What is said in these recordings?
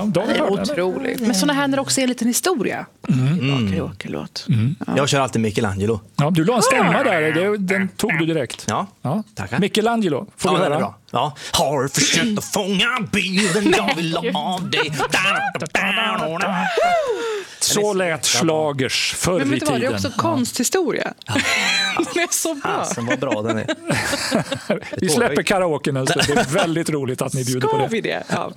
Ja, det är otroligt. Men sådana här när det också är en liten historia. Karaoke-låt. Jag kör alltid Michelangelo. Ja, du la en stämma där. Den tog du direkt. Ja. Tackar. Michelangelo, får vi höra? Bra. Ja. Har försökt att fånga bilden jag vill ha av dig. Så lät slagers förr i tiden. Det är också konsthistoria. Den är så bra. Sen vad bra den är. Vi släpper karaoke nu, så det är väldigt roligt att ni bjuder på det. Ska vi det? Ja.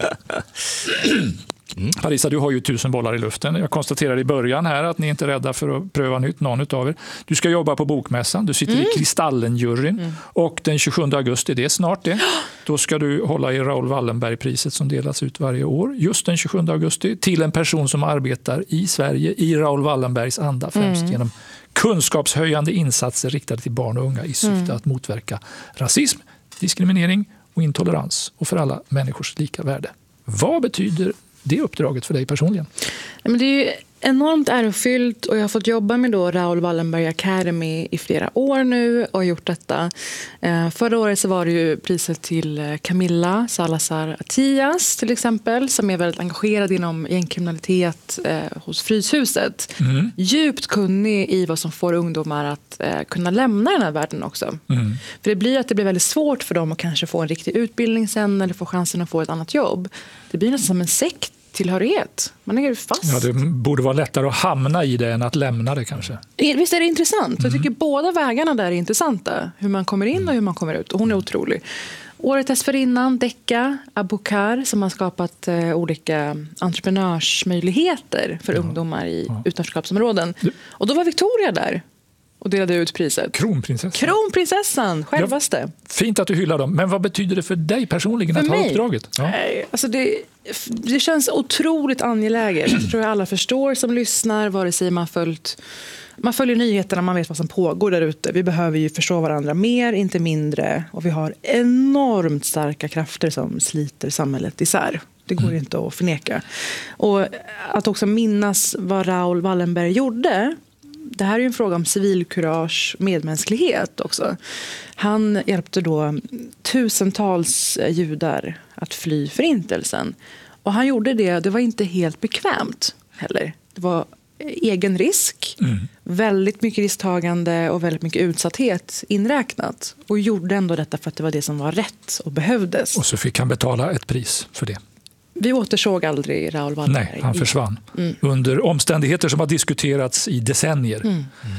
Parisa, du har ju 1000 bollar i luften. Jag konstaterade i början här att ni inte är rädda för att pröva nytt, någon utav er. Du ska jobba på Bokmässan, du sitter i Kristallen-juryn och den 27 augusti, det är snart det, då ska du hålla i Raoul Wallenberg-priset som delas ut varje år, just den 27 augusti, till en person som arbetar i Sverige i Raoul Wallenbergs anda, främst genom kunskapshöjande insatser riktade till barn och unga i syfte att motverka rasism, diskriminering och intolerans och för alla människors lika värde. Vad betyder det uppdraget för dig personligen? Men det är ju enormt ärofyllt och jag har fått jobba med då Raoul Wallenberg Academy i flera år nu och gjort detta. Förra året så var det ju priset till Camilla Salazar Attias till exempel, som är väldigt engagerad inom gängkriminalitet hos Fryshuset. Djupt kunnig i vad som får ungdomar att kunna lämna den här världen också. För det blir väldigt svårt för dem att kanske få en riktig utbildning sen eller få chansen att få ett annat jobb. Det blir nästan som en sekt. Tillhörighet. Man är fast. Ja, det borde vara lättare att hamna i det än att lämna det kanske. Visst är det intressant? Jag tycker båda vägarna där är intressanta. Hur man kommer in och hur man kommer ut. Och hon är otrolig. Året dessförinnan, Decca Abukar, som har skapat olika entreprenörsmöjligheter för ungdomar i utanförskapsområden. Och då var Victoria där och delade ut priset. Kronprinsessan, självaste. Ja, fint att du hyllar dem. Men vad betyder det för dig personligen att ha uppdraget? Ja. Alltså det känns otroligt angeläget. Jag tror att alla förstår som lyssnar, vare sig man följer nyheterna, man vet vad som pågår där ute. Vi behöver ju förstå varandra mer, inte mindre. Och vi har enormt starka krafter som sliter samhället isär. Det går inte att förneka. Och att också minnas vad Raoul Wallenberg gjorde. Det här är ju en fråga om civilkurage, medmänsklighet också. Han hjälpte då tusentals judar att fly förintelsen. Och han gjorde det var inte helt bekvämt heller. Det var egen risk, väldigt mycket risktagande och väldigt mycket utsatthet inräknat. Och gjorde ändå detta för att det var det som var rätt och behövdes. Och så fick han betala ett pris för det. Vi återsåg aldrig Raoul Wallenberg. Nej, han försvann. Under omständigheter som har diskuterats i decennier.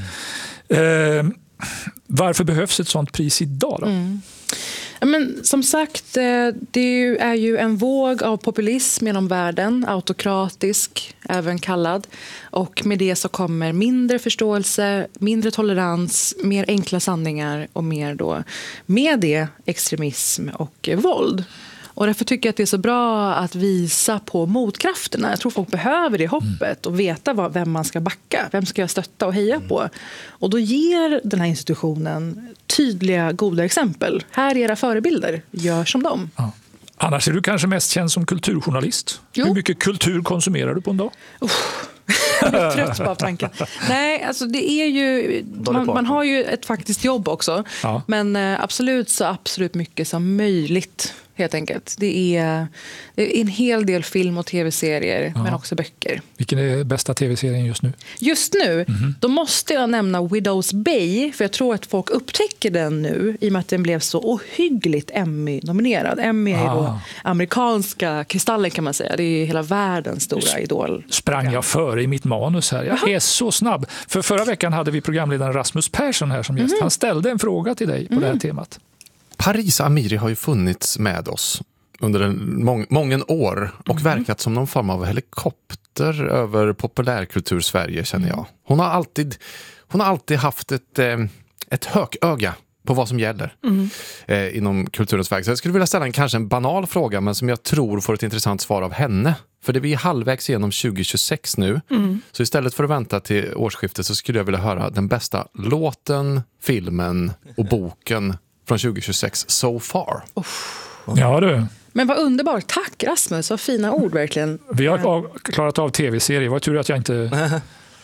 Varför behövs ett sånt pris idag då? Ja, men som sagt, det är ju en våg av populism genom världen, autokratisk även kallad. Och med det så kommer mindre förståelse, mindre tolerans, mer enkla sanningar och mer då med det extremism och våld. Och därför tycker jag att det är så bra att visa på motkrafterna. Jag tror folk behöver det hoppet och veta vem man ska backa. Vem ska jag stötta och heja på? Och då ger den här institutionen tydliga, goda exempel. Här är era förebilder. Gör som dem. Ja. Annars är du kanske mest känd som kulturjournalist. Hur mycket kultur konsumerar du på en dag? Jag är trött på tanken. Nej, alltså det är ju... Man har ju ett faktiskt jobb också. Ja. Men absolut mycket som möjligt. Helt enkelt. Det är en hel del film och tv-serier, men också böcker. Vilken är bästa tv-serien just nu? Just nu? Då måste jag nämna Widow's Bay, för jag tror att folk upptäcker den nu i och med att den blev så ohyggligt Emmy-nominerad. Emmy är då amerikanska kristallen kan man säga. Det är hela världens stora idol. Sprang jag före i mitt manus här? Jag är så snabb. För förra veckan hade vi programledaren Rasmus Persson här som gäst. Han ställde en fråga till dig på det här temat. Parisa Amiri har ju funnits med oss under många år och verkat som någon form av helikopter över populärkultur Sverige, känner jag. Hon har alltid haft ett hököga på vad som gäller inom kulturens väg. Så jag skulle vilja ställa kanske en banal fråga, men som jag tror får ett intressant svar av henne. För det är halvvägs igenom 2026 nu. Så istället för att vänta till årsskiftet så skulle jag vilja höra den bästa låten, filmen och boken från 2026 so far. Ja du. Men vad underbart. Tack Rasmus, vad fina ord verkligen. Vi har klarat av tv-serier. Vad tur att jag inte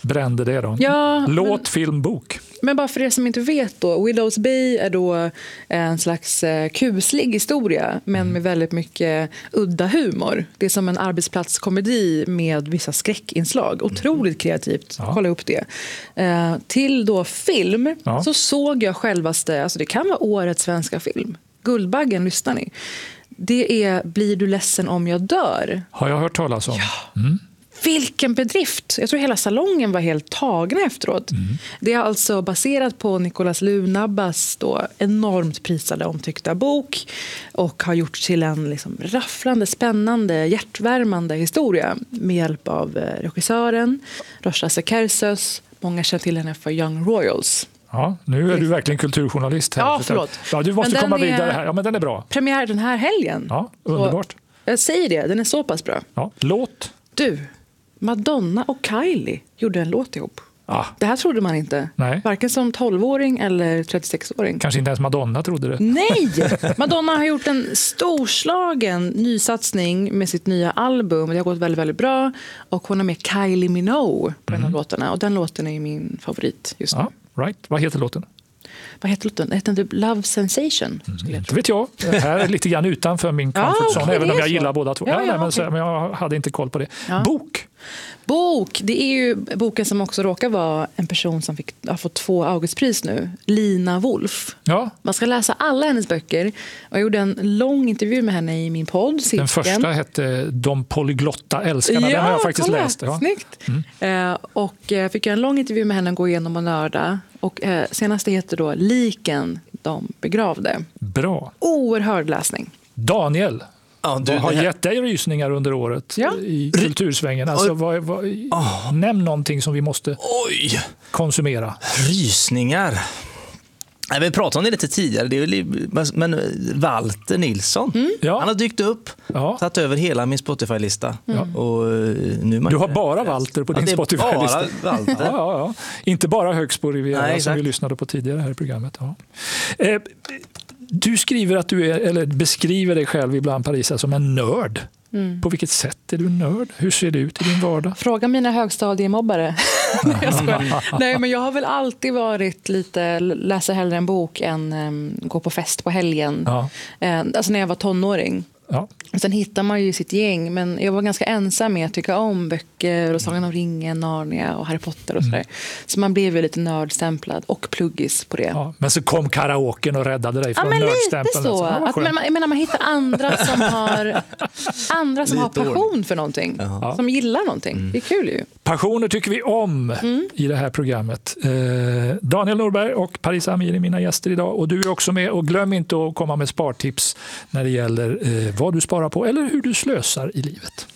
brände det då. Ja, Låt, film, bok. Men bara för er som inte vet då, Widow's Bay är då en slags kuslig historia men med väldigt mycket udda humor. Det är som en arbetsplatskomedi med vissa skräckinslag. Otroligt kreativt, kolla upp det. Till då film så såg jag självaste, alltså det kan vara årets svenska film. Guldbaggen, lyssnar ni? Det är Blir du ledsen om jag dör? Har jag hört talas om. Ja. Vilken bedrift! Jag tror hela salongen var helt tagna efteråt. Det är alltså baserat på Nicolas Lunabbas då enormt prisade omtyckta bok och har gjorts till en liksom rafflande, spännande, hjärtvärmande historia med hjälp av regissören Rocha Sekersos. Många känner till henne för Young Royals. Ja, nu är du verkligen kulturjournalist här. Ja, förlåt. Ja, du måste komma vidare här. Ja, men den är bra. Premiär den här helgen. Ja, underbart. Och jag säger det, den är så pass bra. Ja, låt. Du, Madonna och Kylie gjorde en låt ihop. Ja. Det här trodde man inte. Nej. Varken som 12-åring eller 36-åring. Kanske inte ens Madonna trodde det. Nej! Madonna har gjort en storslagen nysatsning med sitt nya album. Det har gått väldigt, väldigt bra. Och hon har med Kylie Minogue på den här låtarna. Och den låten är min favorit just nu. Ja, right. Vad heter låten? Vad heter låten? Det heter typ Love Sensation. Det vet jag. Det här är lite grann utanför min comfort zone, även om jag gillar båda två. Men jag hade inte koll på det. Ja. Bok, det är ju boken som också råkar vara en person som har fått 2 Augustpris nu. Lina Wolf. Ja. Man ska läsa alla hennes böcker. Och jag gjorde en lång intervju med henne i min podd. Cirkeln. Den första hette De polyglotta älskarna. Den har jag faktiskt läst. Ja. Snyggt. Och jag fick en lång intervju med henne och gå igenom och nörda. Och senaste heter då Liken de begravde. Bra. Oerhörd läsning. Daniel. Ja, vad har gett dig rysningar under året i kultursvängen? Alltså, nämn någonting som vi måste konsumera. Rysningar. Vi pratade om det lite tidigare. Men Walter Nilsson, han har dykt upp, tagit över hela min Spotify-lista. Och nu du har bara Walter på din Spotify-lista. Bara Walter. Inte bara Högsbo Riviera som vi lyssnade på tidigare här i programmet. Du skriver att beskriver dig själv ibland, Parisa, som en nörd. På vilket sätt är du nörd? Hur ser det ut i din vardag? Fråga mina högstadiemobbare. Nej, men jag har väl alltid varit lite läsa hellre en bok än gå på fest på helgen. Alltså när jag var tonåring. Ja. Sen hittar man ju sitt gäng, men jag var ganska ensam med att tycka om böcker och Sagan om ringen, Narnia och Harry Potter och sådär. Så man blev ju lite nördstämplad och pluggis på det. Ja, men så kom karaoken och räddade dig från nördstämpeln. Lite så. Jag menar, man hittar andra som har passion för någonting. Som gillar någonting. Det är kul ju. Passioner tycker vi om i det här programmet. Daniel Norberg och Parisa Amiri är mina gäster idag. Och du är också med. Och glöm inte att komma med spartips när det gäller vad du sparar på eller hur du slösar i livet.